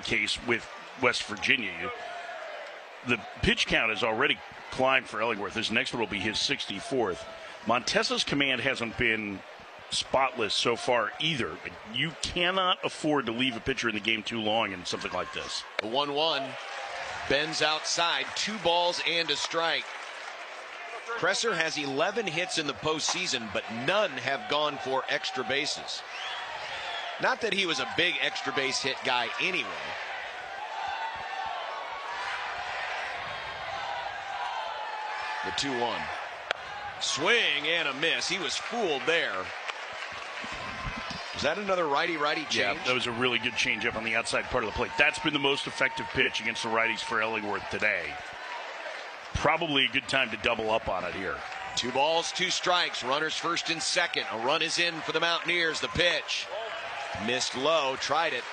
case with West Virginia. The pitch count has already climbed for Ellingworth. This next one will be his 64th. Montesa's command hasn't been spotless so far either. You cannot afford to leave a pitcher in the game too long in something like this. The 1-1 bends outside, 2 balls and a strike. Kresser has 11 hits in the postseason, but none have gone for extra bases. Not that he was a big extra base hit guy anyway. The 2-1. Swing and a miss. He was fooled there. Is that another righty-righty change? Yeah, that was a really good changeup on the outside part of the plate. That's been the most effective pitch against the righties for Ellingworth today. Probably a good time to double up on it here. 2 balls, 2 strikes. Runners first and second. A run is in for the Mountaineers. The pitch. Missed low. Tried it.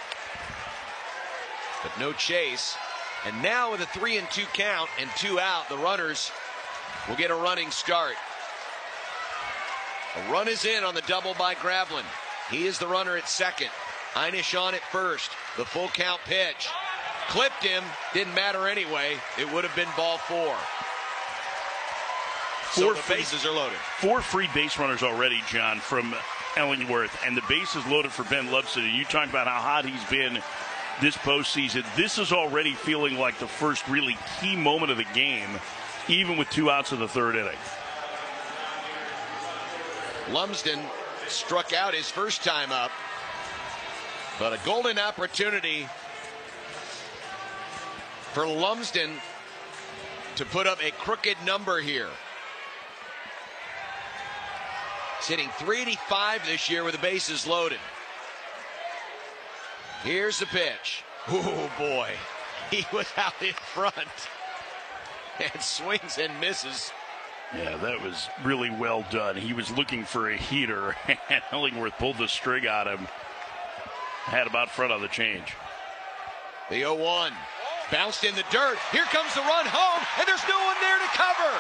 But no chase. And now with a 3-2 count and 2 out, the runners will get a running start. A run is in on the double by Gravlin. He is the runner at second. Einish on at first. The full count pitch. Clipped him. Didn't matter anyway. It would have been ball 4. So the bases are loaded. 4 free base runners already, John, from Ellingworth. And the base is loaded for Ben Lubstedt. You talked about how hot he's been this postseason. This is already feeling like the first really key moment of the game, even with 2 outs of the 3rd inning. Lumsden struck out his first time up, but a golden opportunity for Lumsden to put up a crooked number here. He's hitting .385 this year with the bases loaded. Here's the pitch. Oh boy, he was out in front and swings and misses. Yeah, that was really well done. He was looking for a heater, and Ellingworth pulled the string on him. Had him out front on the change. The 0-1. Bounced in the dirt. Here comes the run home, and there's no one there to cover.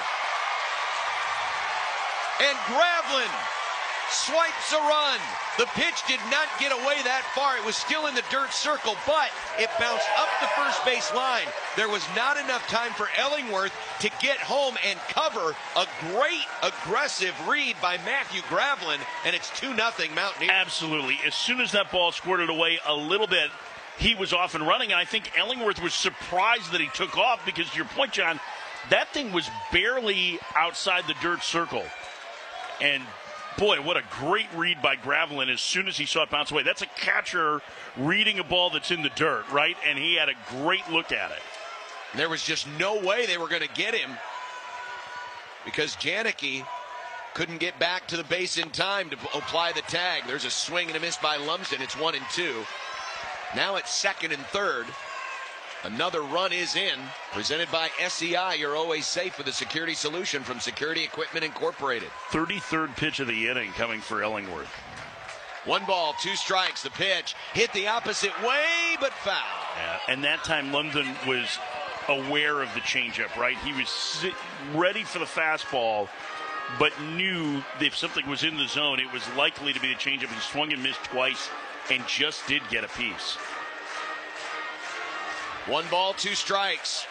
And Gravlin swipes a run. The pitch did not get away that far. It was still in the dirt circle, but it bounced up the first base line. There was not enough time for Ellingworth to get home and cover. A great aggressive read by Matthew Gravlin, and it's 2-0 Mountaineers. Absolutely. As soon as that ball squirted away a little bit, he was off and running. And I think Ellingworth was surprised that he took off because, to your point, John, that thing was barely outside the dirt circle. And boy, what a great read by Gravlin as soon as he saw it bounce away. That's a catcher reading a ball that's in the dirt, right? And he had a great look at it. There was just no way they were going to get him because Janicki couldn't get back to the base in time to apply the tag. There's a swing and a miss by Lumsden. It's 1-2. Now it's second and third. Another run is in, presented by SEI. You're always safe with a security solution from Security Equipment Incorporated. 33rd pitch of the inning coming for Ellingworth. 1 ball, 2 strikes. The pitch hit the opposite way, but foul. Yeah, and that time Lumsden was aware of the changeup, right? He was ready for the fastball, but knew that if something was in the zone, it was likely to be the changeup. He swung and missed twice and just did get a piece. 1 ball, 2 strikes.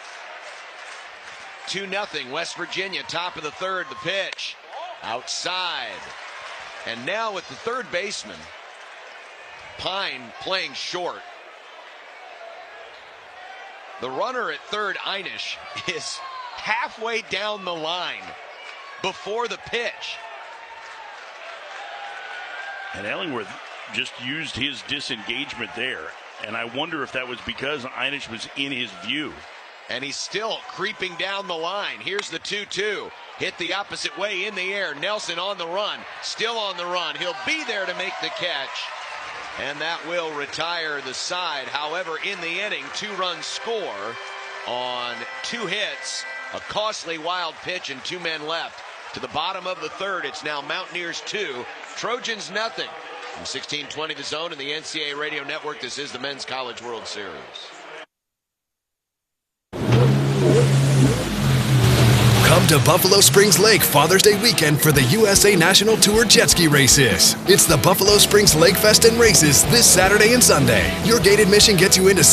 2-0 West Virginia, top of the 3rd. The pitch outside. And now with the 3rd baseman, Pine playing short. The runner at 3rd, Einish, is halfway down the line before the pitch. And Ellingworth just used his disengagement there. And I wonder if that was because Einish was in his view. And he's still creeping down the line. Here's the 2-2. Hit the opposite way in the air. Nelson on the run. Still on the run. He'll be there to make the catch. And that will retire the side. However, in the inning, 2-run score on 2 hits. A costly wild pitch and 2 men left. To the bottom of the 3rd, it's now Mountaineers 2, Trojans nothing. From 1620 The Zone and the NCAA Radio Network, this is the Men's College World Series. Come to Buffalo Springs Lake Father's Day weekend for the USA National Tour Jet Ski Races. It's the Buffalo Springs Lake Fest and Races this Saturday and Sunday. Your gate admission gets you into